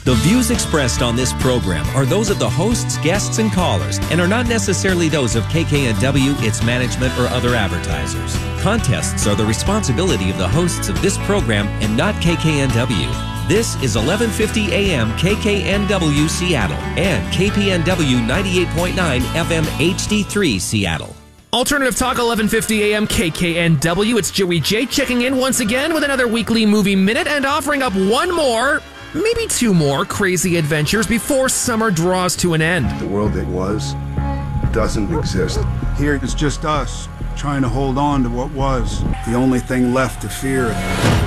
The views expressed on this program are those of the hosts, guests, and callers and are not necessarily those of KKNW, its management, or other advertisers. Contests are the responsibility of the hosts of this program and not KKNW. This is 1150 AM KKNW Seattle and KPNW 98.9 FM HD3 Seattle. Alternative Talk 1150 AM KKNW. It's Joey J checking in once again with another weekly movie minute and offering up one more, maybe two more crazy adventures before summer draws to an end. The world that was doesn't exist. Here it's just us trying to hold on to what was. The only thing left to fear.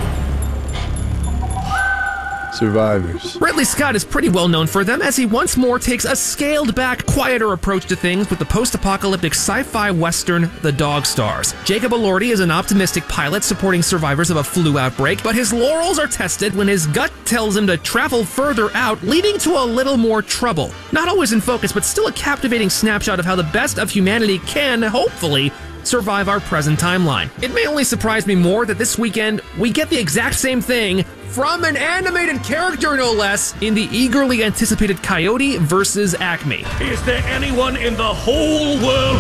Survivors. Ridley Scott is pretty well known for them as he once more takes a scaled-back, quieter approach to things with the post-apocalyptic sci-fi western The Dog Stars. Jacob Elordi is an optimistic pilot supporting survivors of a flu outbreak, but his laurels are tested when his gut tells him to travel further out, leading to a little more trouble. Not always in focus, but still a captivating snapshot of how the best of humanity can, hopefully, survive our present timeline. It may only surprise me more that this weekend we get the exact same thing from an animated character, no less, in the eagerly anticipated Coyote vs. Acme. Is there anyone in the whole world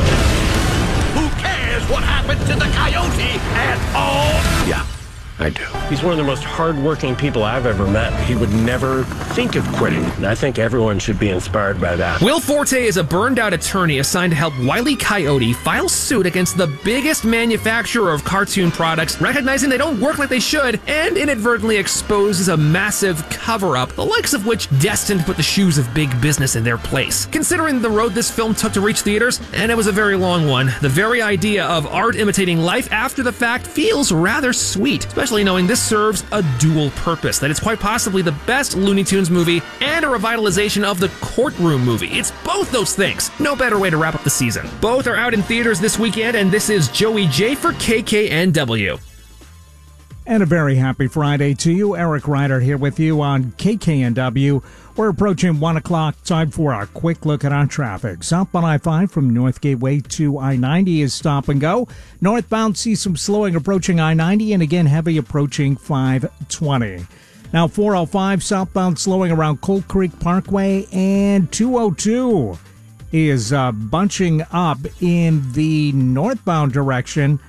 who cares what happened to the coyote at all? Yeah, I do. He's one of the most hardworking people I've ever met. He would never think of quitting. And I think everyone should be inspired by that. Will Forte is a burned-out attorney assigned to help Wile E. Coyote file suit against the biggest manufacturer of cartoon products, recognizing they don't work like they should, and inadvertently exposes a massive cover-up, the likes of which destined to put the shoes of big business in their place. Considering the road this film took to reach theaters, and it was a very long one, the very idea of art imitating life after the fact feels rather sweet, especially knowing this serves a dual purpose, that it's quite possibly the best Looney Tunes movie and a revitalization of the Courtroom movie. It's both those things. No better way to wrap up the season. Both are out in theaters this weekend, and this is Joey J for KKNW. And a very happy Friday to you. Eric Ryder here with you on KKNW. We're approaching 1 o'clock. Time for our quick look at our traffic. Southbound I-5 from North Gateway to I-90 is stop and go. Northbound see some slowing approaching I-90 and again heavy approaching 520. Now 405 southbound slowing around Cold Creek Parkway, and 202 is bunching up in the northbound direction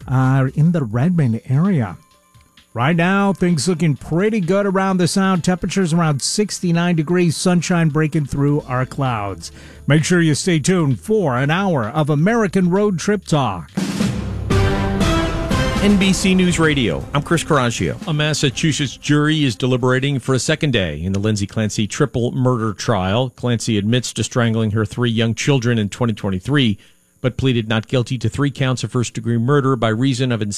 in the Redmond area. Right now, things looking pretty good around the sound. Temperatures around 69 degrees, sunshine breaking through our clouds. Make sure you stay tuned for an hour of American Road Trip Talk. NBC News Radio, I'm Chris Caraccio. A Massachusetts jury is deliberating for a second day in the Lindsay Clancy triple murder trial. Clancy admits to strangling her 3 young children in 2023, but pleaded not guilty to 3 counts of first-degree murder by reason of